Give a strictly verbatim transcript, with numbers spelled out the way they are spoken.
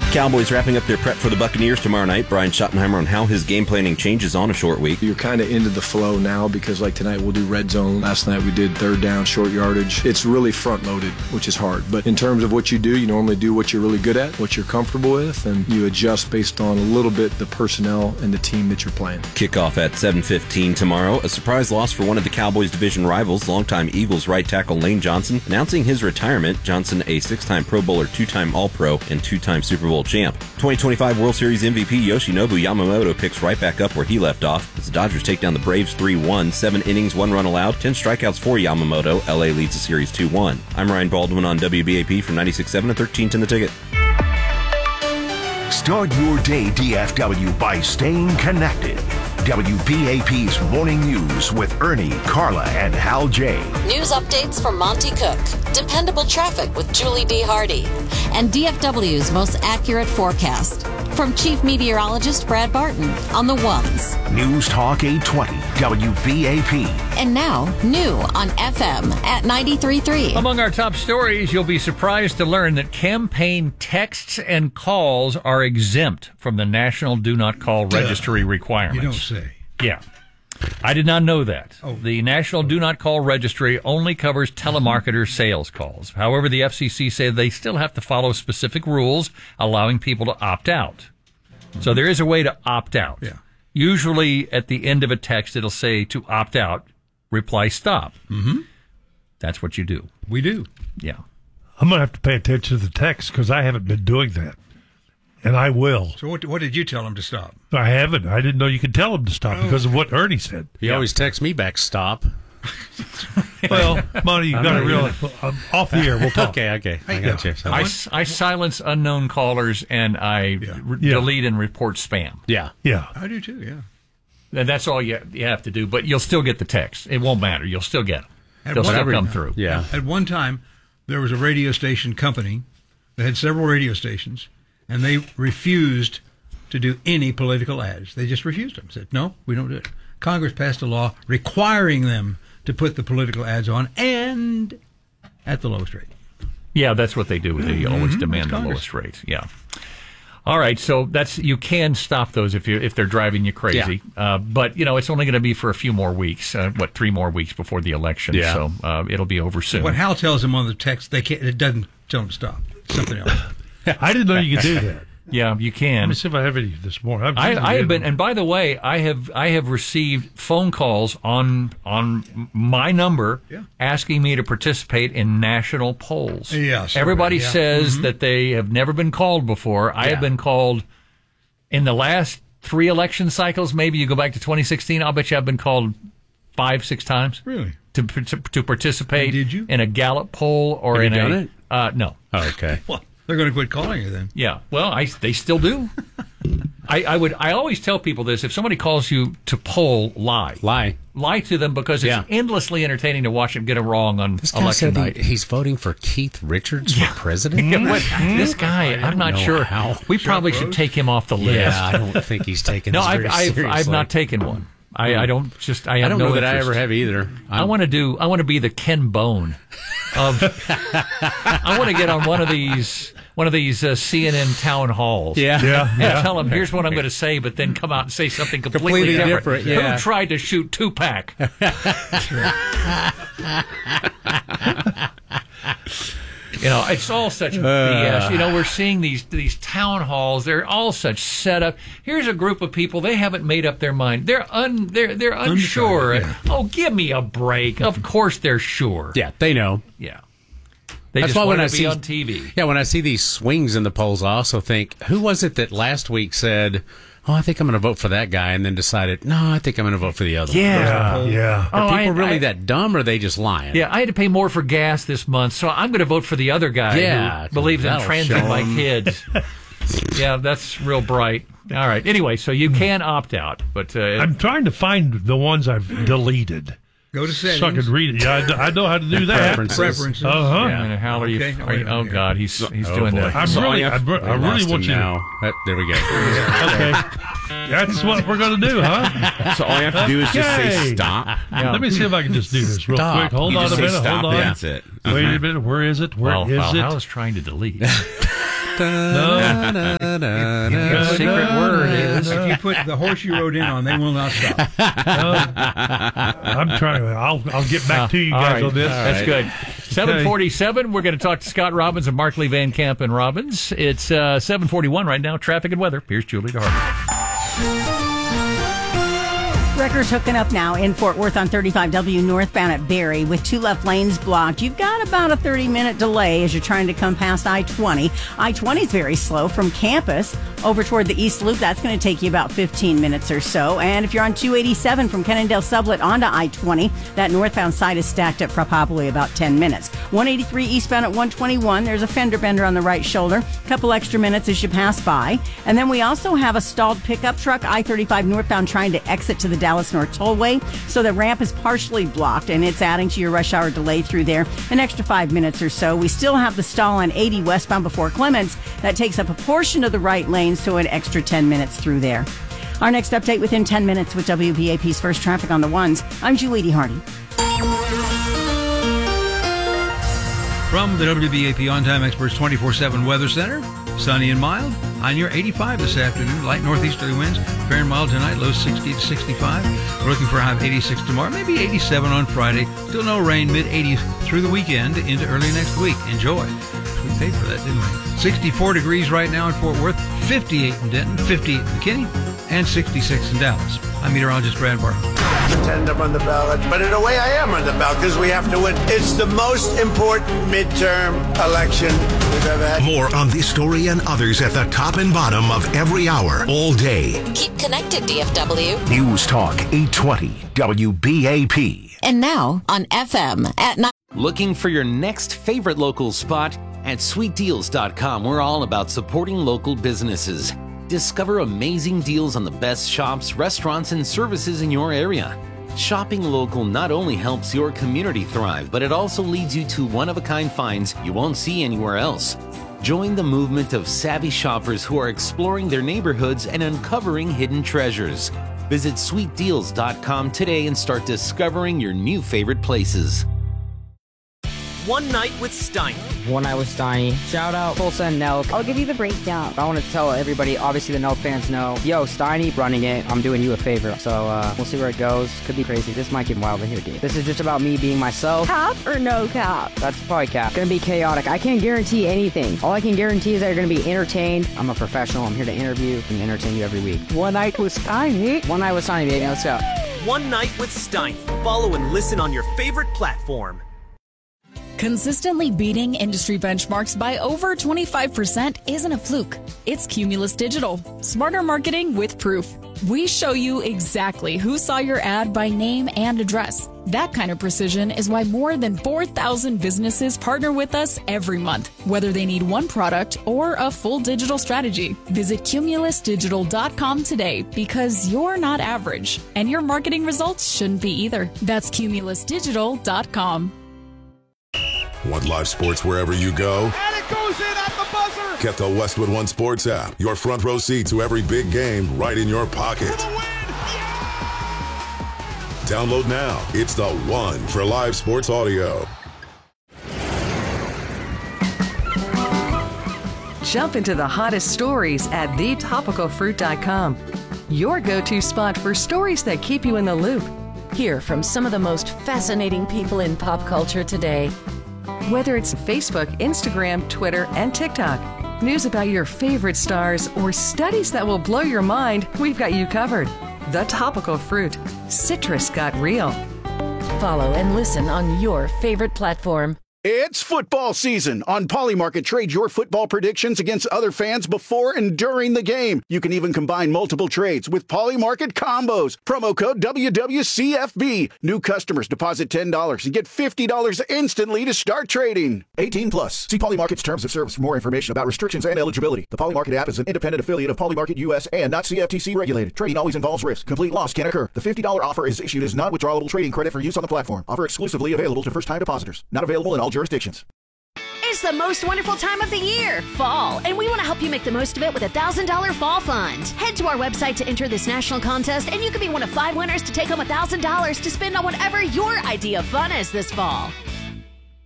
Cowboys wrapping up their prep for the Buccaneers tomorrow night. Brian Schottenheimer on how his game planning changes on a short week. You're kind of into the flow now because like tonight we'll do red zone. Last night we did third down, short yardage. It's really front loaded, which is hard. But in terms of what you do, you normally do what you're really good at, what you're comfortable with, and you adjust based on a little bit the personnel and the team that you're playing. Kickoff at seven fifteen tomorrow. A surprise loss for one of the Cowboys' division rivals, longtime Eagles right tackle Lane Johnson, announcing his retirement. Johnson, a six-time Pro Bowler, two-time All-Pro, and two-time Super Bowl champ. twenty twenty-five World Series M V P Yoshinobu Yamamoto picks right back up where he left off as the Dodgers take down the Braves three one. Seven innings, one run allowed, ten strikeouts for Yamamoto. L A leads the series two one. I'm Ryan Baldwin on W B A P from ninety-six point seven and thirteen ten The Ticket. Start your day D F W by staying connected. W B A P's Morning News with Ernie, Carla, and Hal J. News updates from Monty Cook. Dependable traffic with Julie D. Hardy. And D F W's most accurate forecast. From Chief Meteorologist Brad Barton on the ones. News Talk eight twenty, W B A P. And now, new on F M at ninety-three point three. Among our top stories, you'll be surprised to learn that campaign texts and calls are exempt from the National Do Not Call Registry requirements. You don't say. Yeah. I did not know that. Oh. The National Do Not Call Registry only covers telemarketer sales calls. However, the F C C said they still have to follow specific rules allowing people to opt out. So there is a way to opt out. Yeah. Usually at the end of a text, it'll say to opt out, reply stop. Mm-hmm. That's what you do. We do. Yeah. I'm going to have to pay attention to the text because I haven't been doing that. And I will. So what, what did you tell him to stop? I haven't. I didn't know you could tell him to stop because of what Ernie said. He Yeah. always texts me back, stop. Well, Monty, you got to realize, um, off the air, we'll talk. Okay, okay. I got you. So- I, I silence unknown callers and I Yeah. re- Yeah. delete and report spam. yeah. Yeah. I do too, yeah. And that's all you, you have to do. But you'll still get the text. It won't matter. You'll still get them. At They'll one- still come through. Yeah. At one time, there was a radio station company that had several radio stations, and they refused to do any political ads. They just refused them. Said, no, we don't do it. Congress passed a law requiring them to put the political ads on and at the lowest rate. Yeah, that's what they do. They always Mhm. demand It's the Congress. lowest rate. Yeah. All right, so that's you can stop those if you if they're driving you crazy, uh, but you know it's only going to be for a few more weeks. Uh, what three more weeks before the election? Yeah. So uh, it'll be over soon. What Hal tells them on the text, they can't. It doesn't tell them to stop. Something else. I didn't know you could do that. Yeah, you Let can. me see if I have any this morning. I, I have been, and by the way, I have I have received phone calls on on my number Yeah. asking me to participate in national polls. Yeah, sorry, everybody yeah. says Mhm. that they have never been called before. I have Yeah. been called in the last three election cycles. Maybe you go back to twenty sixteen. I'll bet you I've been called five, six times Really? to to, to participate And did you? in a Gallup poll or Have in you done a it? Uh, no. Oh, okay. Well, they're going to quit calling you then. Yeah, well, I they still do. I, I would I always tell people this: if somebody calls you to poll, lie, Lie. lie to them because it's Yeah. endlessly entertaining to watch them get it wrong on This guy election said night. he, he's voting for Keith Richards for president? Yeah, what- this guy, I'm not know sure. how. We probably should take him off the list. Yeah, I don't think he's taking no, this I've very I've, seriously. I've not taken one. I, I don't just I, have I don't no know that I interest. ever have either. I want to do. I want to be the Ken Bone of. I want to get on one of these one of these uh, C N N town halls. Yeah. Yeah, And yeah. tell them, here's what I'm going to say, but then come out and say something completely, Completely different. different, yeah. Who tried to shoot Tupac? You know, it's all such B S. You know, we're seeing these these town halls. They're all such setup. Here's a group of people. They haven't made up their mind. They're un they're they're unsure. Undecided, Oh, give me a break. Of course they're sure. Yeah, they know. Yeah. They That's just why want when to I be see on T V. Yeah, when I see these swings in the polls, I also think, who was it that last week said, "Oh, I think I'm going to vote for that guy," and then decided, "No, I think I'm going to vote for the other." one." Yeah, yeah. Oh, Are people I- really I- that dumb, or are they just lying? Yeah, I had to pay more for gas this month, so I'm going to vote for the other guy Yeah, who believes in that'll transing show my him. kids. Yeah, that's real bright. All right. Anyway, so you can opt out, but uh, I'm trying to find the ones I've deleted Go to settings. so I can read it. Yeah, I, d- I know how to do that. Preferences. Preferences. Uh-huh. yeah, and how are you? Okay. Are you oh Okay. God, he's he's Oh, doing boy. that. I'm So really, I, I, br- I we really lost want him you to. now. That- there we go. Okay. That's what we're going to do, huh? So all you have to do is just say Okay. stop. Yeah. Let me see if I can just do this real Stop. quick. Hold You on a just say minute. stop, Hold on. that's it. Wait a minute. Where is it? Where Well, is well, it? I was trying to delete. No. The secret word is If you put the horse you rode in on, they will not stop. I'm trying to. I'll I'll get back to you All guys right. on this. That's good. seven forty-seven, we're going to talk to Scott Robbins and Mark Lee Van Camp and Robbins. It's uh, seven forty-one right now. Traffic and weather. Here's Julie DeHardy. Wreckers hooking up now in Fort Worth on thirty-five W northbound at Berry with two left lanes blocked. You've got about a thirty-minute delay as you're trying to come past I twenty. I twenty is very slow from campus over toward the East Loop. That's going to take you about fifteen minutes or so. And if you're on two eighty-seven from Cannondale Sublet onto I twenty, that northbound side is stacked up for probably about ten minutes. one eighty-three eastbound at one twenty-one, there's a fender bender on the right shoulder. Couple extra minutes as you pass by. And then we also have a stalled pickup truck, I thirty-five northbound, trying to exit to the Dallas North Tollway. So the ramp is partially blocked, and it's adding to your rush hour delay through there. An extra five minutes or so. We still have the stall on eighty westbound before Clements. That takes up a portion of the right lane, so an extra ten minutes through there. Our next update within ten minutes with W B A P's First Traffic on the Ones. I'm Julie DeHardy. From the W B A P On Time Experts twenty-four seven Weather Center, sunny and mild. High near eighty-five this afternoon. Light northeasterly winds. Fair and mild tonight. Low sixty to sixty-five. We're looking for a high of eighty-six tomorrow. Maybe eighty-seven on Friday. Still no rain. Mid eighties through the weekend into early next week. Enjoy. We paid for that, didn't we? sixty-four degrees right now in Fort Worth. fifty-eight in Denton. fifty-eight in McKinney. And sixty-six in Dallas. I'm meteorologist Brad Barton. Pretend I'm on the ballot, but in a way I am on the ballot because we have to win. It's the most important midterm election we've ever had. More on this story and others at the top and bottom of every hour, all day. Keep connected, D F W. News Talk eight twenty W B A P. And now on F M at nine. Looking for your next favorite local spot? At sweet deals dot com, we're all about supporting local businesses. Discover amazing deals on the best shops, restaurants, and services in your area. Shopping local not only helps your community thrive, but it also leads you to one-of-a-kind finds you won't see anywhere else. Join the movement of savvy shoppers who are exploring their neighborhoods and uncovering hidden treasures. Visit sweet deals dot com today and start discovering your new favorite places. One Night with Steiny. One Night with Steiny. Shout out Tulsa and Nelk. I'll give you the breakdown. I want to tell everybody, obviously the Nelk fans know, yo, Steiny running it. I'm doing you a favor. So uh, we'll see where it goes. Could be crazy. This might get wild in here, dude. This is just about me being myself. Cap or no cap? That's probably cap. Gonna be chaotic. I can't guarantee anything. All I can guarantee is that you're gonna be entertained. I'm a professional. I'm here to interview and entertain you every week. One Night with Steiny. One Night with Steiny, baby. Let's go. One Night with Steiny. Follow and listen on your favorite platform. Consistently beating industry benchmarks by over twenty-five percent isn't a fluke. It's Cumulus Digital. Smarter marketing with proof. We show you exactly who saw your ad by name and address. That kind of precision is why more than four thousand businesses partner with us every month, whether they need one product or a full digital strategy. Visit cumulus digital dot com today because you're not average, and your marketing results shouldn't be either. That's cumulus digital dot com. Want live sports wherever you go? And it goes in at the buzzer! Get the Westwood One Sports app. Your front row seat to every big game right in your pocket. Download now. It's the one for live sports audio. Jump into the hottest stories at the topical fruit dot com. Your go-to spot for stories that keep you in the loop. Hear from some of the most fascinating people in pop culture today. Whether it's Facebook, Instagram, Twitter, and TikTok, news about your favorite stars, or studies that will blow your mind, we've got you covered. The Topical Fruit. Citrus got real. Follow and listen on your favorite platform. It's football season. On Polymarket, trade your football predictions against other fans before and during the game. You can even combine multiple trades with Polymarket combos. Promo code W W C F B. New customers deposit ten dollars and get fifty dollars instantly to start trading. eighteen plus. See Polymarket's terms of service for more information about restrictions and eligibility. The Polymarket app is an independent affiliate of Polymarket U S and not C F T C regulated. Trading always involves risk. Complete loss can occur. The fifty dollars offer is issued as non-withdrawable trading credit for use on the platform. Offer exclusively available to first-time depositors. Not available in all jurisdictions. It's the most wonderful time of the year, fall, and we want to help you make the most of it with a one thousand dollars Fall Fund. Head to our website to enter this national contest, and you could be one of five winners to take home one thousand dollars to spend on whatever your idea of fun is this fall.